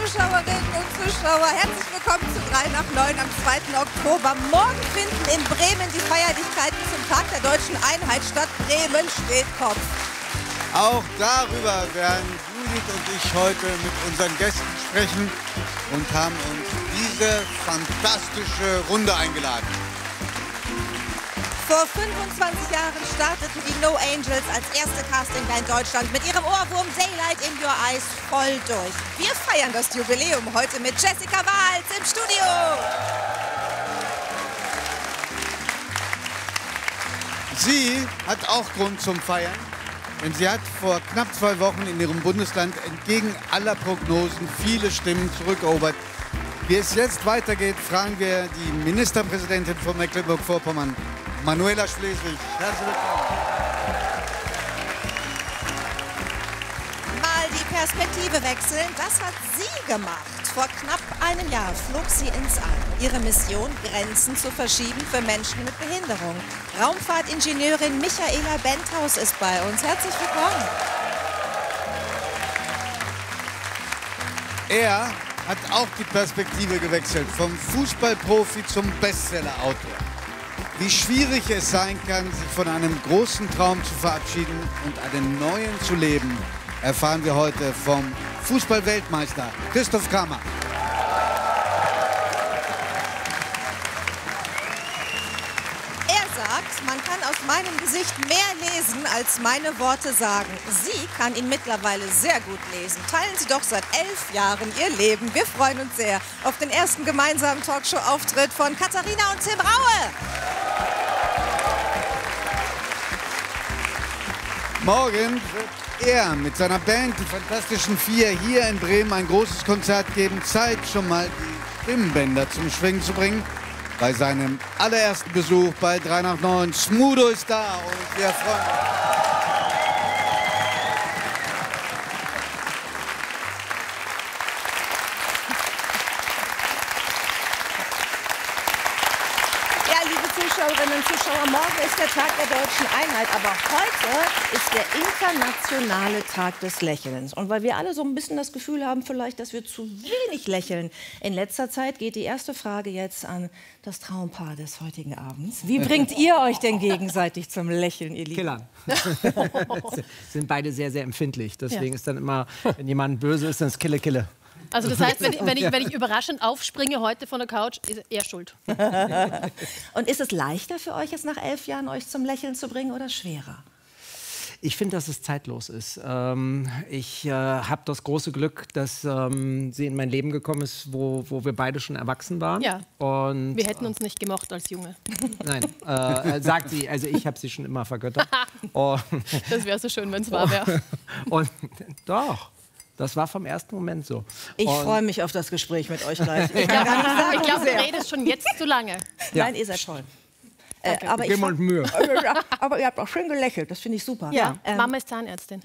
Zuschauerinnen und Zuschauer, herzlich willkommen zu 3 nach 9 am 2. Oktober. Morgen finden in Bremen die Feierlichkeiten zum Tag der deutschen Einheit statt. Bremen steht Kopf. Auch darüber werden Judith und ich heute mit unseren Gästen sprechen und haben uns diese fantastische Runde eingeladen. Vor 25 Jahren starteten die No Angels als erste Castingband Deutschlands mit ihrem Ohrwurm Daylight in Your Eyes voll durch. Wir feiern das Jubiläum heute mit Jessica Wahls im Studio. Sie hat auch Grund zum Feiern, denn sie hat vor knapp 2 Wochen in ihrem Bundesland entgegen aller Prognosen viele Stimmen zurückerobert. Wie es jetzt weitergeht, fragen wir die Ministerpräsidentin von Mecklenburg-Vorpommern, Manuela Schwesig. Herzlich willkommen. Mal die Perspektive wechseln, das hat sie gemacht. Vor knapp einem Jahr flog sie ins All. Ihre Mission, Grenzen zu verschieben für Menschen mit Behinderung. Raumfahrtingenieurin Michaela Benthaus ist bei uns. Herzlich willkommen. Er hat auch die Perspektive gewechselt, vom Fußballprofi zum Bestsellerautor. Wie schwierig es sein kann, sich von einem großen Traum zu verabschieden und einen neuen zu leben, erfahren wir heute vom Fußballweltmeister Christoph Kramer. Er sagt, man kann aus meinem Gesicht mehr lesen, als meine Worte sagen. Sie kann ihn mittlerweile sehr gut lesen. Teilen Sie doch seit 11 Jahren Ihr Leben. Wir freuen uns sehr auf den ersten gemeinsamen Talkshow-Auftritt von Katharina und Tim Raue. Morgen wird er mit seiner Band, die Fantastischen Vier, hier in Bremen ein großes Konzert geben. Zeit, schon mal die Stimmbänder zum Schwingen zu bringen. Bei seinem allerersten Besuch bei 3 nach 9. Smudo ist da und wir freuen uns. Zuschauerinnen und Zuschauer, morgen ist der Tag der deutschen Einheit, aber heute ist der internationale Tag des Lächelns. Und weil wir alle so ein bisschen das Gefühl haben, vielleicht, dass wir zu wenig lächeln in letzter Zeit, geht die erste Frage jetzt an das Traumpaar des heutigen Abends. Wie bringt ihr euch denn gegenseitig zum Lächeln, ihr Lieben? Killer. Sind beide sehr, sehr empfindlich. Deswegen ist dann immer, wenn jemand böse ist, dann ist Kille, Kille. Also das heißt, wenn ich überraschend aufspringe heute von der Couch, ist er schuld. Und ist es leichter für euch jetzt nach 11 Jahren, euch zum Lächeln zu bringen oder schwerer? Ich finde, dass es zeitlos ist. Ich habe das große Glück, dass sie in mein Leben gekommen ist, wo wir beide schon erwachsen waren. Ja, und, wir hätten uns nicht gemocht als Junge. Nein, sagt sie. Also ich habe sie schon immer vergöttert. Das wäre so schön, wenn es wahr wäre. Und doch. Das war vom ersten Moment so. Ich freue mich auf das Gespräch mit euch gleich. Ich glaube, du redest schon jetzt zu lange. Ja. Nein, ihr seid toll. Aber, Mühe. Aber ihr habt auch schön gelächelt, das finde ich super. Ja, Mama ist Zahnärztin.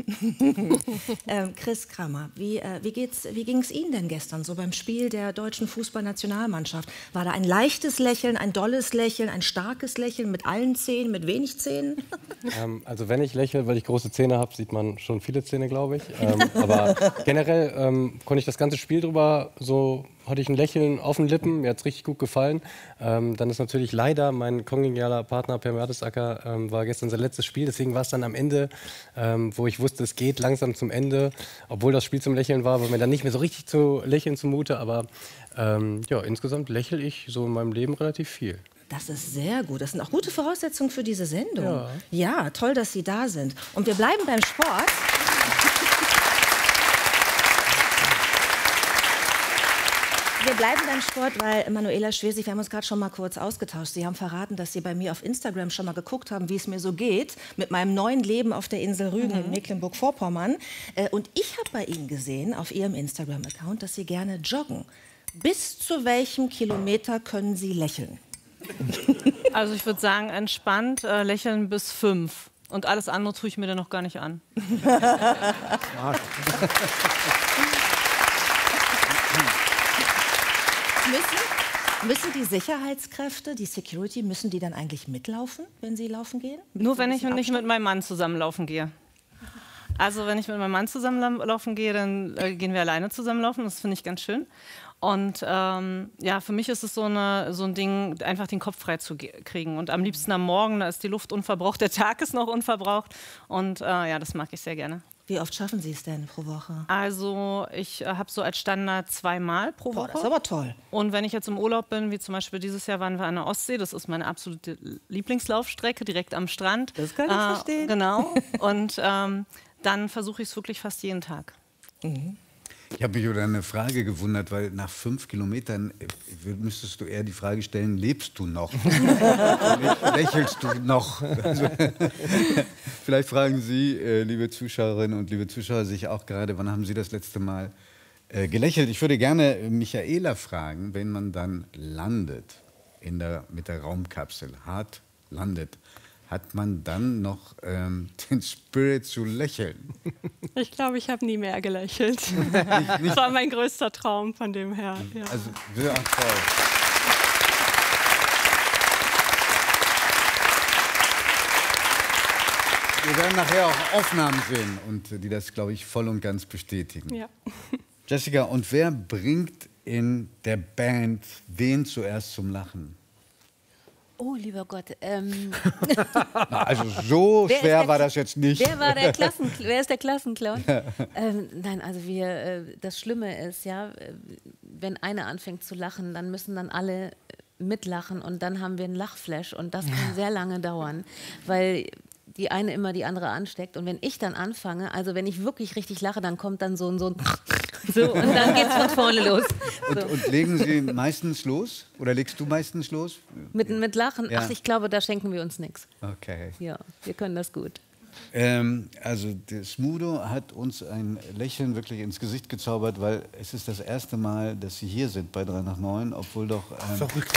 Chris Kramer, wie ging es Ihnen denn gestern so beim Spiel der deutschen Fußballnationalmannschaft? War da ein leichtes Lächeln, ein dolles Lächeln, ein starkes Lächeln mit allen Zähnen, mit wenig Zähnen? Also wenn ich lächle, weil ich große Zähne habe, sieht man schon viele Zähne, glaube ich. Aber generell konnte ich das ganze Spiel drüber so... hatte ich ein Lächeln auf den Lippen, mir hat es richtig gut gefallen. Dann ist natürlich leider mein kongenialer Partner Per Mertesacker war gestern sein letztes Spiel, deswegen war es dann am Ende, wo ich wusste, es geht langsam zum Ende, obwohl das Spiel zum Lächeln war mir dann nicht mehr so richtig zu lächeln zumute, aber ja, insgesamt lächle ich so in meinem Leben relativ viel. Das ist sehr gut. Das sind auch gute Voraussetzungen für diese Sendung. Ja, toll, dass Sie da sind. Und wir bleiben beim Sport. Wir bleiben beim Sport, weil Manuela Schwesig, wir haben uns gerade schon mal kurz ausgetauscht. Sie haben verraten, dass Sie bei mir auf Instagram schon mal geguckt haben, wie es mir so geht mit meinem neuen Leben auf der Insel Rügen in Mecklenburg-Vorpommern. Und ich habe bei Ihnen gesehen, auf Ihrem Instagram-Account, dass Sie gerne joggen. Bis zu welchem Kilometer können Sie lächeln? Also ich würde sagen, entspannt lächeln bis 5. Und alles andere tue ich mir dann noch gar nicht an. Müssen die Sicherheitskräfte, die Security, müssen die dann eigentlich mitlaufen, wenn Sie laufen gehen? Nur wenn ich nicht mit meinem Mann zusammenlaufen gehe. Also wenn ich mit meinem Mann zusammenlaufen gehe, dann gehen wir alleine zusammenlaufen. Das finde ich ganz schön. Und ja, für mich ist es so ein Ding, einfach den Kopf frei zu kriegen. Und am liebsten am Morgen, da ist die Luft unverbraucht, der Tag ist noch unverbraucht. Und ja, das mag ich sehr gerne. Wie oft schaffen Sie es denn pro Woche? Also ich habe so als Standard 2-mal pro Woche. Das ist aber toll. Und wenn ich jetzt im Urlaub bin, wie zum Beispiel dieses Jahr waren wir an der Ostsee, das ist meine absolute Lieblingslaufstrecke, direkt am Strand. Das kann ich verstehen. Genau. Und dann versuche ich es wirklich fast jeden Tag. Ich habe mich über eine Frage gewundert, weil nach 5 Kilometern müsstest du eher die Frage stellen, lebst du noch? Nicht, lächelst du noch? Also, vielleicht fragen Sie, liebe Zuschauerinnen und liebe Zuschauer, sich auch gerade, wann haben Sie das letzte Mal gelächelt? Ich würde gerne Michaela fragen, wenn man dann landet mit der Raumkapsel, hart landet, hat man dann noch den Spirit zu lächeln? Ich glaube, ich habe nie mehr gelächelt. Das war mein größter Traum von dem her. Ja. Also, ja, toll. Wir werden nachher auch Aufnahmen sehen und die das, glaube ich, voll und ganz bestätigen. Ja. Jessica, und wer bringt in der Band wen zuerst zum Lachen? Oh, lieber Gott. Na, also so schwer war das jetzt nicht. Wer ist der Klassenclown? Nein, also das Schlimme ist, ja, wenn einer anfängt zu lachen, dann müssen dann alle mitlachen und dann haben wir einen Lachflash und das kann sehr lange dauern, weil die eine immer die andere ansteckt. Und wenn ich dann anfange, also wenn ich wirklich richtig lache, dann kommt dann so und dann geht's von vorne los. So. Und legen Sie meistens los? Oder legst du meistens los? Mit Lachen? Ja. Ach, ich glaube, da schenken wir uns nichts. Okay. Ja, wir können das gut. Also der Smudo hat uns ein Lächeln wirklich ins Gesicht gezaubert, weil es ist das erste Mal, dass Sie hier sind bei 3 nach 9, obwohl doch... Verrückt.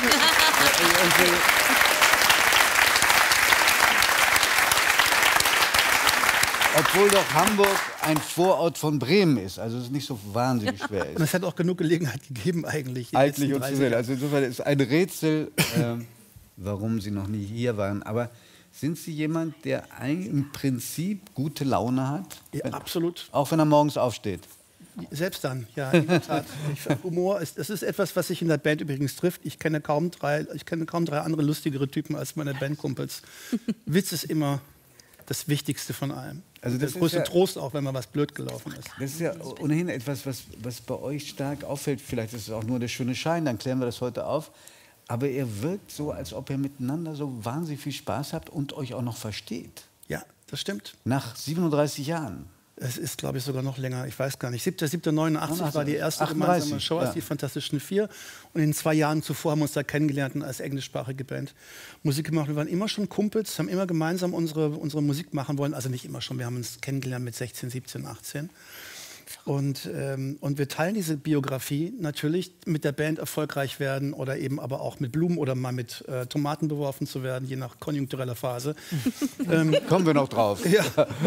Obwohl doch Hamburg ein Vorort von Bremen ist, also es nicht so wahnsinnig schwer ist. Und es hat auch genug Gelegenheit gegeben, eigentlich. Eigentlich und zu sehen. Also insofern ist ein Rätsel, warum Sie noch nie hier waren. Aber sind Sie jemand, der im Prinzip gute Laune hat? Ja, absolut. Auch wenn er morgens aufsteht? Selbst dann, ja, in der Tat. Humor das ist etwas, was sich in der Band übrigens trifft. Ich kenne kaum drei andere lustigere Typen als meine Bandkumpels. Witz ist immer das Wichtigste von allem. Also der größte Trost auch, wenn mal was blöd gelaufen ist. Das ist ja ohnehin etwas, was bei euch stark auffällt. Vielleicht ist es auch nur der schöne Schein, dann klären wir das heute auf. Aber ihr wirkt so, als ob ihr miteinander so wahnsinnig viel Spaß habt und euch auch noch versteht. Ja, das stimmt. Nach 37 Jahren. Es ist, glaube ich, sogar noch länger. Ich weiß gar nicht. 7.7.89 war die erste 38, gemeinsame Show als die Fantastischen Vier. Und in den 2 Jahren zuvor haben wir uns da kennengelernt und als englischsprachige Band Musik gemacht. Wir waren immer schon Kumpels, haben immer gemeinsam unsere Musik machen wollen. Also nicht immer schon, wir haben uns kennengelernt mit 16, 17, 18. Und wir teilen diese Biografie natürlich mit der Band erfolgreich werden oder eben aber auch mit Blumen oder mal mit Tomaten beworfen zu werden, je nach konjunktureller Phase. Kommen wir noch drauf. Ja,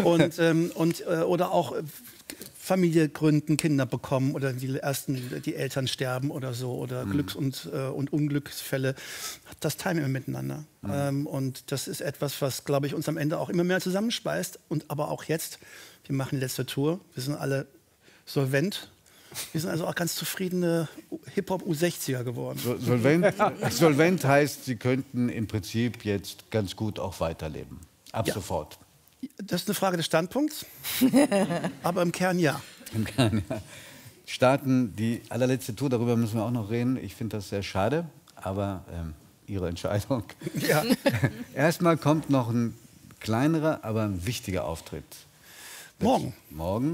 oder auch Familie gründen, Kinder bekommen oder die Eltern sterben oder so oder Glücks- und Unglücksfälle. Das teilen wir miteinander. Und das ist etwas, was, glaube ich, uns am Ende auch immer mehr zusammenspeist. Und aber auch jetzt, wir machen die letzte Tour, wir sind alle solvent. Wir sind also auch ganz zufriedene Hip-Hop-U60er geworden. Solvent heißt, Sie könnten im Prinzip jetzt ganz gut auch weiterleben. Ab sofort. Das ist eine Frage des Standpunkts, aber im Kern ja. Im Kern ja. Starten die allerletzte Tour, darüber müssen wir auch noch reden. Ich finde das sehr schade, aber Ihre Entscheidung. Ja. Erstmal kommt noch ein kleinerer, aber ein wichtiger Auftritt. Morgen. Morgen.